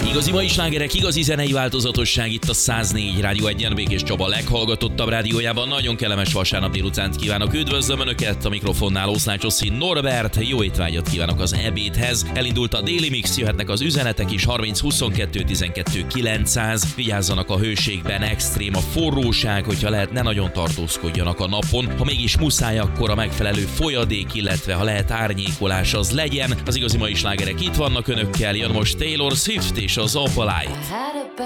Igazi mai slágerek, igazi zenei változatosság itt a 104 Rádió 1-en, Békés Csaba leghallgatottabb rádiójában. Nagyon kellemes vasárnap délutánt kívánok, üdvözlöm Önöket, a mikrofonnál Oszlácsoszi Norbert, jó étvágyat kívánok az ebédhez. Elindult a déli mix, jöhetnek az üzenetek is, 30 22 12 900. Vigyázzanak a hőségben, extrém a forróság, hogyha lehet, ne nagyon tartózkodjanak a napon. Ha mégis muszáj, akkor a megfelelő folyadék, illetve ha lehet árnyékolás, az legyen. Az igazi mai slágerek itt vannak Önökkel, jön most Taylor Swift és az Opalite.